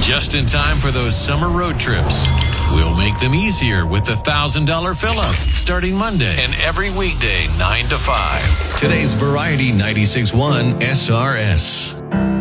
Just in time for those summer road trips. We'll make them easier with the $1,000 fill-up starting Monday and every weekday 9 to 5. Today's Variety 96.1 SRS.